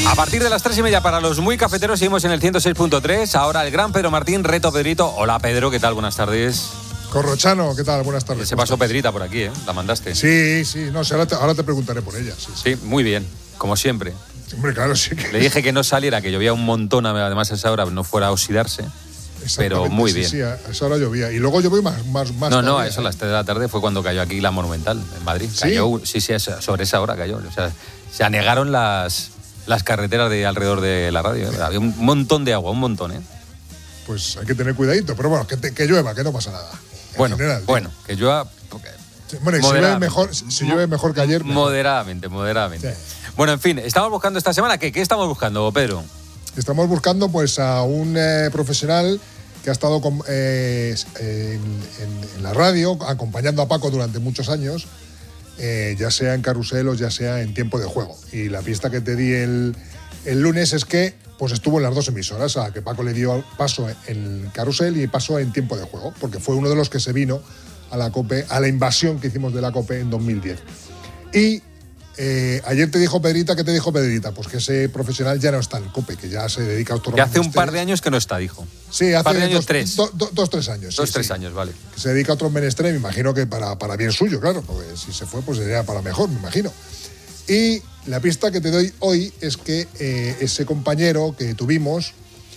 A partir de las 3:30 para los muy cafeteros seguimos en el 106.3. Ahora el gran Pedro Martín, reto Pedrito. Hola Pedro, ¿qué tal? Buenas tardes. Corrochano, ¿qué tal? Buenas tardes. Se pasó Pedrita por aquí, ¿eh? La mandaste. Sí, no sé, ahora te preguntaré por ella. Sí, muy bien, como siempre. Hombre, claro, sí. Le dije que no saliera, que llovía un montón, además a esa hora no fuera a oxidarse. Pero muy bien. Sí, a esa hora llovía. Y luego llovió más No, a eso a las 3 de la tarde fue cuando cayó aquí la Monumental, en Madrid. ¿Sí? Cayó, sí, sobre esa hora cayó. O sea, se anegaron las carreteras de alrededor de la radio. Había un montón de agua, un montón, ¿eh? Pues hay que tener cuidadito, pero bueno, que llueva, que no pasa nada. Bueno, que llueva. Bueno, si llueve mejor que ayer. Moderadamente. Sí. Bueno, en fin, estamos buscando esta semana. ¿Qué estamos buscando, Pedro? Estamos buscando pues a un profesional que ha estado en la radio acompañando a Paco durante muchos años, ya sea en Carrusel o ya sea en Tiempo de Juego. Y la pista que te di el lunes es que pues estuvo en las dos emisoras, a que Paco le dio paso en Carrusel y paso en Tiempo de Juego, porque fue uno de los que se vino a la COPE, a la invasión que hicimos de la COPE en 2010. Y ayer te dijo Pedrita, ¿qué te dijo Pedrita? Pues que ese profesional ya no está en COPE, que ya se dedica a otro. Que hace un par de años que no está, dijo. Sí, hace un par de años, 3 años. 2-3 años, vale. Que se dedica a otros menesteres, me imagino que para bien suyo, claro, porque si se fue, pues sería para mejor, me imagino. Y la pista que te doy hoy es que ese compañero que tuvimos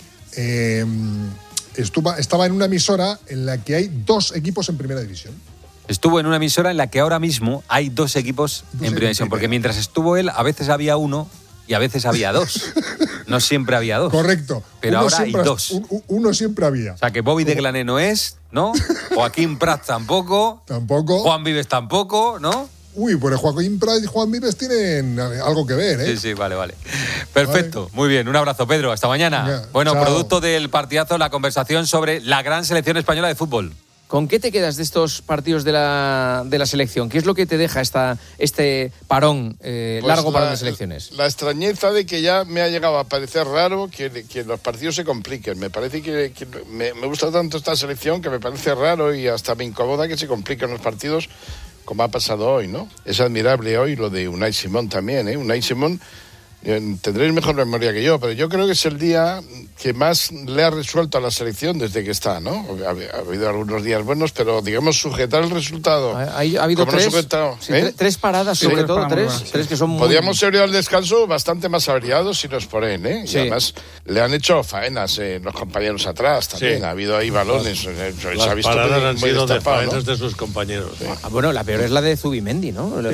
estaba en una emisora en la que hay 2 equipos en primera división. Estuvo en una emisora en la que ahora mismo hay 2 equipos en primera división, porque mientras estuvo él, a veces había 1 y a veces había 2. No siempre había 2. Correcto. Pero ahora hay 2. Uno siempre había. O sea, que Bobby de Glané no es, ¿no? Joaquín Prats tampoco. Tampoco. Juan Vives tampoco, ¿no? Uy, pues Joaquín Prats y Juan Vives tienen algo que ver, ¿eh? Sí, vale. Perfecto, muy bien. Un abrazo, Pedro. Hasta mañana. Venga, bueno, chao. Producto del partidazo, la conversación sobre la gran selección española de fútbol. ¿Con qué te quedas de estos partidos de la selección? ¿Qué es lo que te deja este parón, largo parón de selecciones? La extrañeza de que ya me ha llegado a parecer raro que los partidos se compliquen. Me parece que me gusta tanto esta selección que me parece raro y hasta me incomoda que se compliquen los partidos como ha pasado hoy, ¿no? Es admirable hoy lo de Unai Simón también, ¿eh? Unai Simón, tendréis mejor memoria que yo, pero yo creo que es el día que más le ha resuelto a la selección desde que está, ¿no? Ha habido algunos días buenos, pero digamos sujetar el resultado. Ha habido 3 paradas, sobre todo 3 que son Podríamos haber ido al descanso bastante más averiados si no es por él, ¿eh? Sí. Y además le han hecho faenas los compañeros atrás también. Sí. Ha habido ahí balones. Las paradas han sido de faenas, ¿no?, de sus compañeros. Sí. Bueno, la peor es la de Zubimendi, ¿no? Un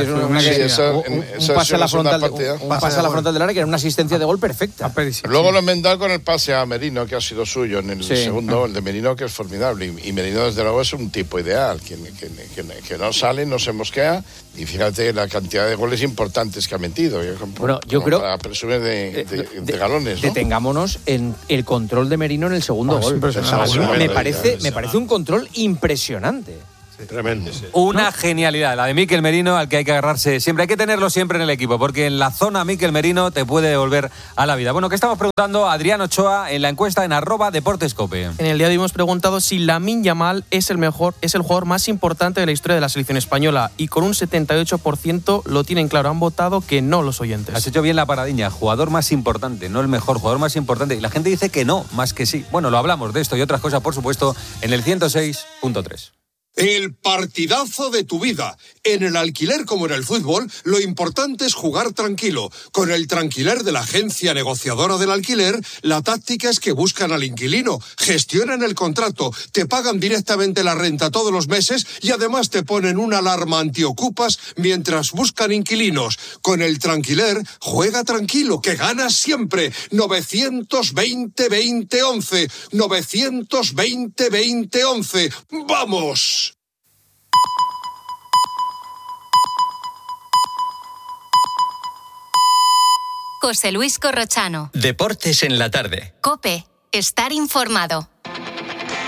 pase a la frontal del área, que era una asistencia de gol perfecta. Luego lo enmendado con el pase a Merino, que ha sido suyo en el segundo, el de Merino, que es formidable. Y Merino, desde luego, es un tipo ideal, que no sale, no se mosquea. Y fíjate la cantidad de goles importantes que ha metido. Bueno, yo creo. Para presumir de galones, ¿no? Detengámonos en el control de Merino en el segundo gol. Me parece un control impresionante. Tremendo. Una genialidad, la de Mikel Merino, al que hay que agarrarse siempre. Hay que tenerlo siempre en el equipo, porque en la zona Mikel Merino te puede devolver a la vida. Bueno, ¿qué estamos preguntando? Adrián Ochoa en la encuesta en @deportescope. En el día de hoy hemos preguntado si Lamine Yamal es el jugador más importante de la historia de la selección española, y con un 78% lo tienen claro. Han votado que no los oyentes. Has hecho bien la paradiña. Jugador más importante, no el mejor, jugador más importante. Y la gente dice que no, más que sí. Bueno, lo hablamos de esto y otras cosas, por supuesto, en el 106.3. El partidazo de tu vida. En el alquiler como en el fútbol, lo importante es jugar tranquilo. Con el Tranquiler de la agencia negociadora del alquiler, la táctica es que buscan al inquilino, gestionan el contrato, te pagan directamente la renta todos los meses y además te ponen una alarma antiocupas mientras buscan inquilinos. Con el Tranquiler, juega tranquilo, que ganas siempre. 920-2011. 920-2011. ¡Vamos! José Luis Corrochano. Deportes en la tarde. COPE. Estar informado.